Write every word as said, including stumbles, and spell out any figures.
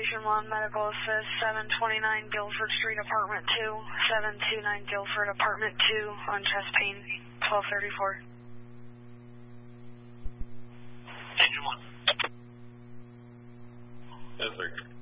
Station one, Medical Assist, seven twenty-nine Guilford Street, Apartment two, seven two nine Guilford, Apartment two, on chest pain, twelve thirty-four. Engine one. Yes, sir.